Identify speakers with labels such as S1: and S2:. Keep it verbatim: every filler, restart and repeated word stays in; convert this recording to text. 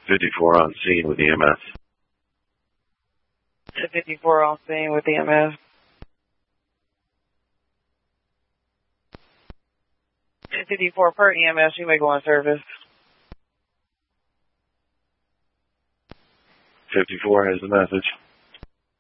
S1: fifty-four on scene with E M S.
S2: fifty-four on scene with E M S. fifty-four per E M S, you may go on service.
S1: fifty-four has the message.